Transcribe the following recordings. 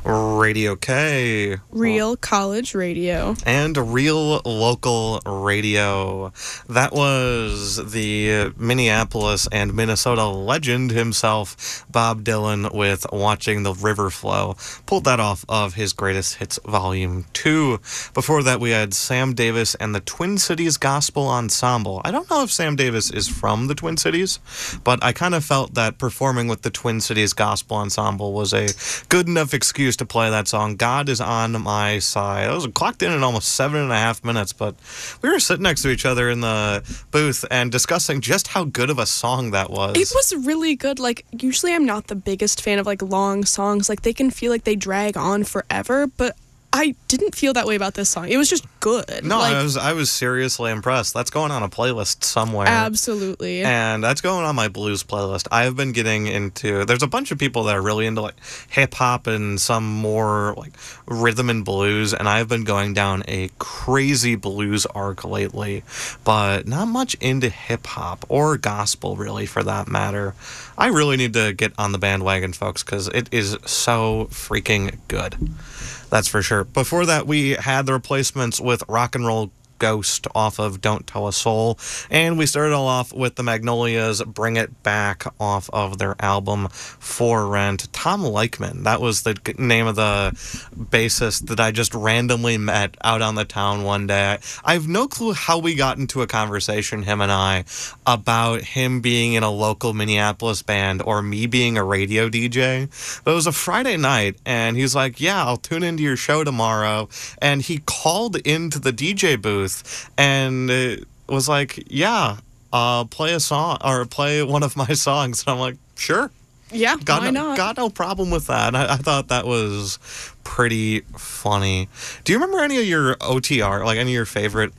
Radio K. Real college radio. And real local radio. That was the Minneapolis and Minnesota legend himself, Bob Dylan, with Watching the River Flow. Pulled that off of his Greatest Hits Volume 2. Before that, we had Sam Davis and the Twin Cities Gospel Ensemble. I don't know if Sam Davis is from the Twin Cities, but I kind of felt that performing with the Twin Cities Gospel Ensemble was a good enough excuse to play that song. God is on my side. I was clocked in almost 7.5 minutes, but we were sitting next to each other in the booth and discussing just how good of a song that was. It was really good. Like, usually I'm not the biggest fan of, like, long songs. Like, they can feel like they drag on forever, but I didn't feel that way about this song. It was just good. No, like, I was seriously impressed. That's going on a playlist somewhere. Absolutely. And that's going on my blues playlist. I have been getting into... There's a bunch of people that are really into like hip-hop and some more like rhythm and blues, and I've been going down a crazy blues arc lately, but not much into hip-hop or gospel, really, for that matter. I really need to get on the bandwagon, folks, because it is so freaking good. That's for sure. Before that, we had the replacements with Rock and Roll Ghost off of Don't Tell a Soul. And we started all off with the Magnolias, Bring It Back, off of their album For Rent. Tom Leichman, that was the name of the bassist that I just randomly met out on the town one day. I have no clue how we got into a conversation, him and I, about him being in a local Minneapolis band or me being a radio DJ. But it was a Friday night, and he's like, yeah, I'll tune into your show tomorrow. And he called into the DJ booth and it was like, yeah, play a song or play one of my songs. And I'm like, sure. Yeah, why not? Got no problem with that. I thought that was pretty funny. Do you remember any of your OTR, like any of your favorite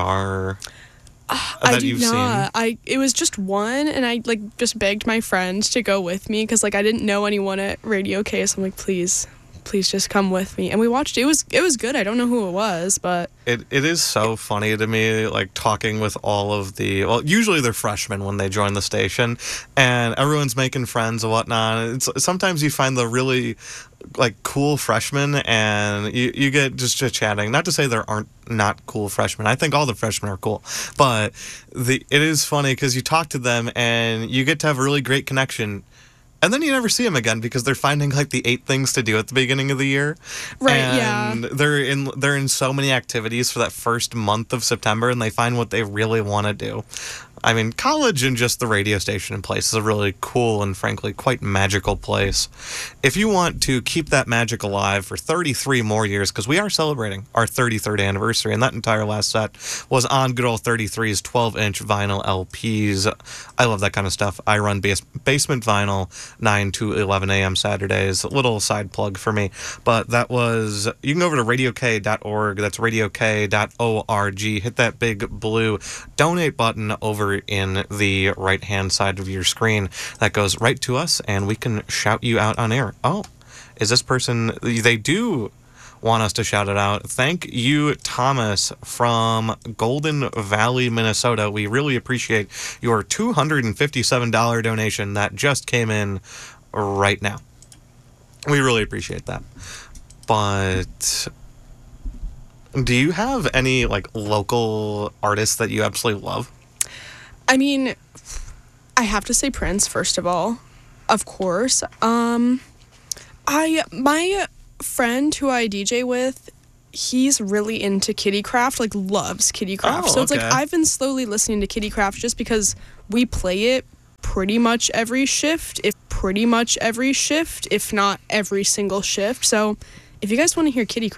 OTR that you've seen? It was just one, and I like just begged my friend to go with me because like I didn't know anyone at Radio K, so I'm like, please just come with me. And we watched it. It was good. I don't know who it was, but it is so funny to me, like talking with all of usually they're freshmen when they join the station, and everyone's making friends and whatnot. Sometimes you find the really like cool freshmen, and you get just chatting. Not to say there aren't not cool freshmen. I think all the freshmen are cool, but it is funny because you talk to them and you get to have a really great connection. And then you never see them again because they're finding like the 8 things to do at the beginning of the year. Right, and yeah. They're in so many activities for that first month of September, and they find what they really want to do. I mean, college and just the radio station in place is a really cool and frankly quite magical place. If you want to keep that magic alive for 33 more years, because we are celebrating our 33rd anniversary, and that entire last set was on good old 33's 12-inch vinyl LPs. I love that kind of stuff. I run Basement Vinyl 9 to 11 a.m. Saturdays. A little side plug for me. But that was, you can go over to radiok.org. That's radiok.org. Hit that big blue donate button over in the right-hand side of your screen. That goes right to us, and we can shout you out on air. Oh, is this person... They do want us to shout it out. Thank you, Thomas, from Golden Valley, Minnesota. We really appreciate your $257 donation that just came in right now. We really appreciate that. But... do you have any, like, local artists that you absolutely love? I mean, I have to say Prince, first of all. Of course. My friend who I DJ with, he's really into Kittycraft, like loves Kittycraft. Oh, so it's okay. like I've been slowly listening to Kittycraft just because we play it pretty much every shift, if not every single shift. So if you guys want to hear Kittycraft,